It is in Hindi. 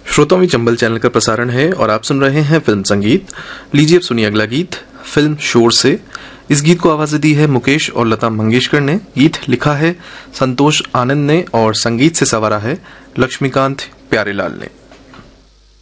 श्रोताओं चंबल चैनल का प्रसारण है और आप सुन रहे हैं फिल्म संगीत। लीजिए अब सुनिए अगला गीत फिल्म शोर से। इस गीत को आवाज दी है मुकेश और लता मंगेशकर ने। गीत लिखा है संतोष आनंद ने और संगीत से संवारा है लक्ष्मीकांत प्यारेलाल ने।